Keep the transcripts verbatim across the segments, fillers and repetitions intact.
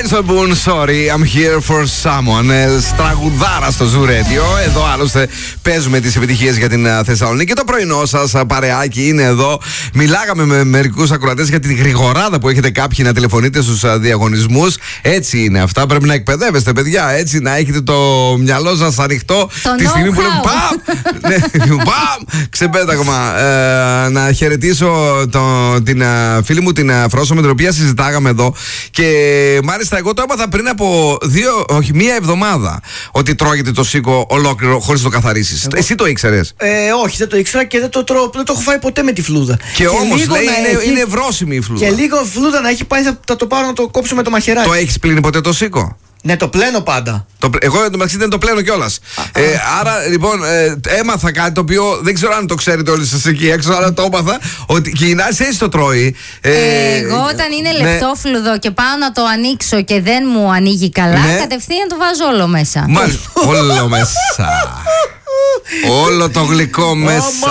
Jason Boone, sorry, I'm here for someone. Στραγουδάρα στο Zoo Radio. Εδώ άλλωστε παίζουμε τις επιτυχίες για την Θεσσαλονίκη. Το πρωινό σας παρεάκι είναι εδώ. Μιλάγαμε με μερικούς ακροατές για την γρηγοράδα που έχετε κάποιοι να τηλεφωνείτε στους διαγωνισμούς. Έτσι είναι αυτά. Πρέπει να εκπαιδεύεστε, παιδιά. Έτσι να έχετε το μυαλό σας ανοιχτό το τη στιγμή που λέμε παμ! Ναι, παμ! Ξεπέταγμα. Ε, να χαιρετήσω το, την φίλη μου την Φρόσο με την οποία συζητάγαμε εδώ. Και μάλιστα εγώ το έμαθα πριν από δύο, όχι μία εβδομάδα, ότι τρώγεται το σίκο ολόκληρο χωρίς το καθαρίσεις. Εγώ... Εσύ το ήξερες? Ε, όχι, δεν το ήξερα και δεν το τρώω. Δεν το έχω φάει ποτέ με τη φλούδα. Και, και όμως λέει είναι, έχει... είναι ευρώσιμη η φλούδα. Και λίγο φλούδα να έχει πάει, θα, θα το πάρω να το κόψω με το μαχαιράκι. Το έχεις πλύνει ποτέ το σίκο? Ναι, το πλένω πάντα. Το, εγώ εντωμεταξύ δεν το πλένω κιόλας. Ε, άρα λοιπόν ε, έμαθα κάτι το οποίο δεν ξέρω αν το ξέρετε όλοι σας εκεί έξω, αλλά το έμαθα ότι και η Νάση έτσι το τρώει. Ε, εγώ όταν είναι ναι. λεπτόφλουδο και πάω να το ανοίξω και δεν μου ανοίγει καλά, ναι. κατευθείαν το βάζω όλο μέσα. Μάλιστα. Όλο μέσα. Όλο το γλυκό μέσα.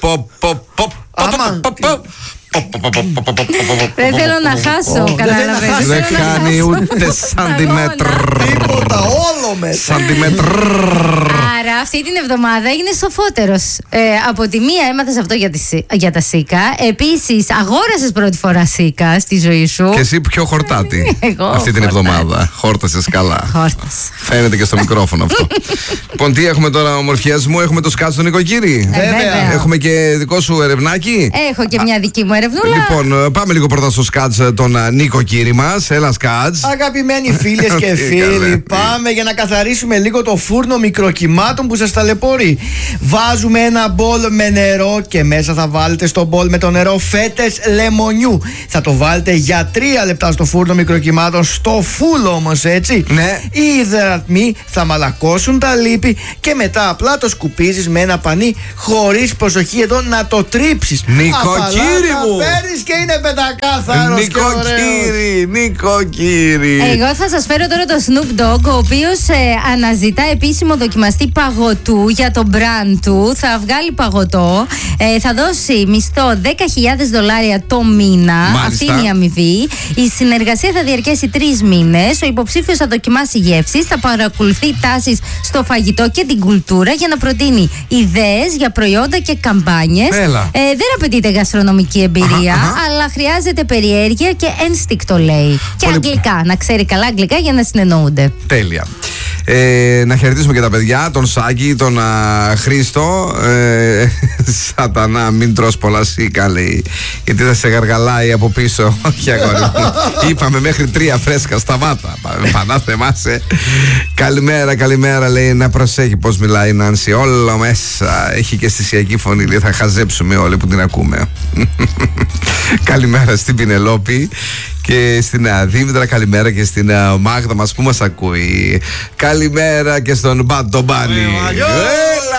Δεν θέλω να χάσω. Δεν κάνει ούτε σαντιμέτρο. Τίποτα, όλο μέσα. Σαντιμέτρο. Άρα αυτή την εβδομάδα είναι σοφότερος. ε, Από τη μία έμαθες αυτό για, τη, για τα σίκα. Επίσης αγόρασες πρώτη φορά σίκα στη ζωή σου. Και εσύ πιο χορτάτη. Εγώ αυτή την εβδομάδα. Χόρτασες καλά. Χόρτας. Φαίνεται και στο μικρόφωνο αυτό. Λοιπόν, τι έχουμε τώρα, ομορφιές μου? Έχουμε το σκάτς τον Νοικοκύρη. ε, Βέβαια. Έχουμε και δικό σου ερευνάκι. Έχω και μια δική μου ερευνούλα. Λοιπόν, πάμε λίγο πρώτα στο σκάτς τον Νοικοκύρη μας. Έλα σκάτς. Αγαπημένοι φίλες και φίλοι, πάμε για να καθαρίσουμε λίγο το φούρνο μικροκυμάτων που σας ταλαιπωρεί. Βάζουμε ένα μπολ με νερό και μέσα θα βάλετε στο μπολ με το νερό φέτες λεμονιού. Θα το βάλετε για τρία λεπτά στο φούρνο μικροκυμάτων, στο φουλ όμως, έτσι. Ναι. Οι υδρατμοί θα μαλακώσουν τα λίπη και μετά απλά το σκουπίζεις με ένα πανί χωρίς προσοχή εδώ να το τρίψεις. Νοικοκύρη μου! Παίρνεις και είναι πεντακάθαρος. Νοικοκύρη, Νοικοκύρη. Εγώ θα σας φέρω τώρα το Snoop Dogg, ο οποίος ε, αναζητά επίσημο δοκιμαστή παγωτού για το brand του. Θα βγάλει παγωτό. Ε, θα δώσει μισθό δέκα χιλιάδες δολάρια το μήνα. Μάλιστα. Αυτή είναι η αμοιβή. Η συνεργασία θα διαρκέσει τρεις μήνες. Ο υποψήφιος θα δοκιμάσει γεύσεις, θα παρακολουθεί τάσεις στο φαγητό και την κουλτούρα για να προτείνει ιδέες για προϊόντα και καμπάνιες. Ε, δεν απαιτείται γαστρονομική εμπειρία, αχα, αχα. αλλά χρειάζεται περιέργεια και ένστικτο, λέει. Και Πολύ... αγγλικά, να ξέρει καλά αγγλικά για να συνεννοούνται. Τέλεια. Ε, να χαιρετήσουμε και τα παιδιά, τον Σάκη, τον α, Χρήστο. Ε, σατανά, μην τρως πολλά σίκα, λέει, γιατί θα σε γαργαλάει από πίσω. Όχι, αγόρι μου. Είπαμε μέχρι τρία φρέσκα, σταμάτα. Πανάθεμάσαι. Καλημέρα, καλημέρα, λέει, να προσέχει πως μιλάει η Νάνση. Όλο μέσα. Έχει και αισθησιακή φωνή, λέει, θα χαζέψουμε όλοι που την ακούμε. Καλημέρα στην Πινελόπη και στην Δήμητρα, καλημέρα και στην Μάγδα μας που μας ακούει. Καλημέρα και στον Μπαντομπάνη.